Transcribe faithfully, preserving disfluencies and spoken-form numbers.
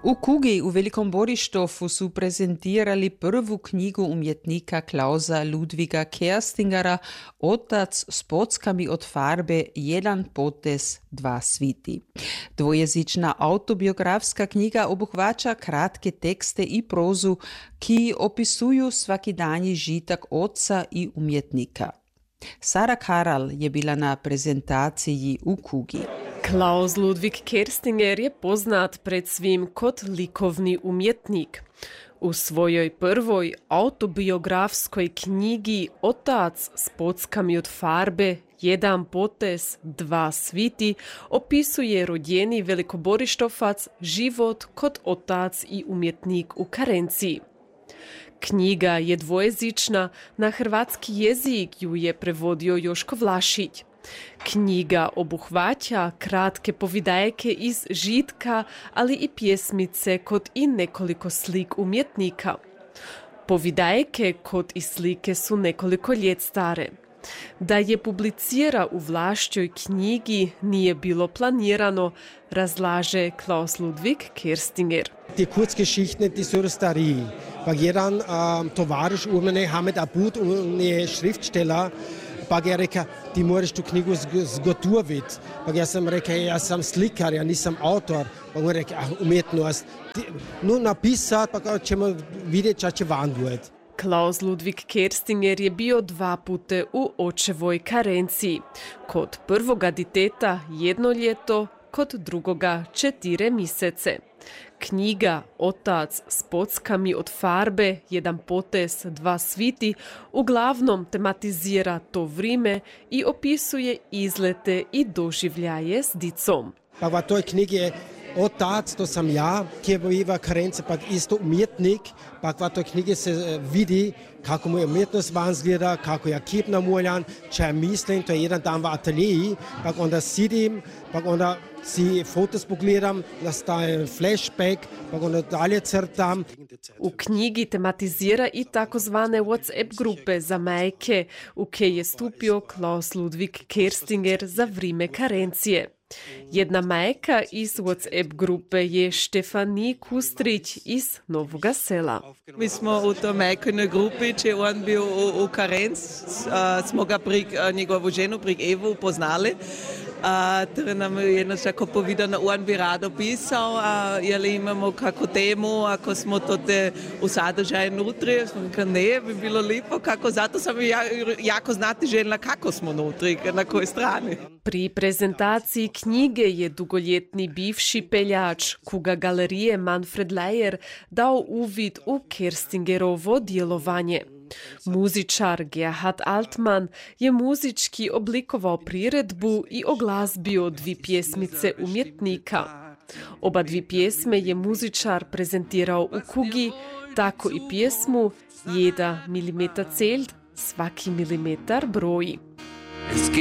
U Kugi u Velikom Borištovu su prezentirali prvu knjigu umjetnika Klausa Ludwiga Kerstingera Otac s pockami od farbe Jedan potez, dva sviti. Dvojezična autobiografska knjiga obuhvaća kratke tekste i prozu, ki opisuju svakidanji žitak oca i umjetnika. Sara Karal je bila na prezentaciji u Kugi. Klaus Ludwig Kerstinger je poznat pred svim kot likovni umjetnik. U svojoj prvoj autobiografskoj knjigi Otac s pockami od farbe Jedan potez, dva sviti opisuje rodjeni velikoborištovac život kot otac i umjetnik u Karenciji. Knjiga je dvojezična, na hrvatski jezik ju je prevodio Joško Vlašić. Knjiga obuhvaća kratke povidajke iz žitka, ali i pjesmice kod i nekoliko slik umjetnika. Povidajke kod i slike su nekoliko ljet stare. Da je publicira u Vlašćoj knjigi nije bilo planirano, razlaže Klaus Ludwig Kerstinger. Die Kurzgeschichten, die Surstarie. Bei jedan uh, tovariš u mene Hamed Abud, un je Schriftsteller, pa je rekao, ti moraš tu knjigu zgotoviti. Pa ja sam rekao, ja sam slikar, ja nisam autor. Pa on rekao, ah, umjetnost. No napisati, pa ćemo vidjeti šta će van biti. Klaus Ludwig Kerstinger je bio dva pute u očevoj Karenciji. Kod prvoga diteta jedno ljeto, kod drugoga četire mjesece. Knjiga Otac s pockami od farbe, Jedan potez, dva sviti uglavnom tematizira to vrijeme i opisuje izlete i doživljaje s dicom. Pa v toj knjigi je Otac, to sam ja, ki je biva Karence, pa isto umjetnik, pa v toj knjigi se vidi kako mu je umjetnost van izgleda, kako je kip namoljan, če je mislim, to je jedan dan v ateljeji, pa onda sidim, pa onda si fotos pogledam, nastaje flashback, pa onda dalje crtam. U knjigi tematizira i takozvane WhatsApp grupe za majke, u kej je stupio Klaus Ludwig Kerstinger za vrijeme Karencije. Jedna majka iz WhatsApp grupe je Štefani Kustrić iz Novoga Sela. Mi smo u toj majkinoj grupi, če on bil u, u Karenc, uh, smo ga prek uh, njegovu ženu, prek Evu poznali. A, ter nam je jednostavno povedano, on bi rado pisal, a jeli imamo kako temu, ako smo to te u sadržaju nutri, smo rekli, ne, bi bilo lipo, kako, zato sam ja, jako znati željela kako smo nutri, na kojoj strani. Pri prezentaciji knjige je dugoljetni bivši peljač Kuga galerije Manfred Lejer dao uvid u Kerstingerovo djelovanje. Muzičar Gerhard Altmann je muzički oblikovao priredbu i oglazbio dvi pjesmice umjetnika. Oba dvi pjesme je muzičar prezentirao u Kugi, tako i pjesmu Jeda milimetar zählt, svaki milimetar broji.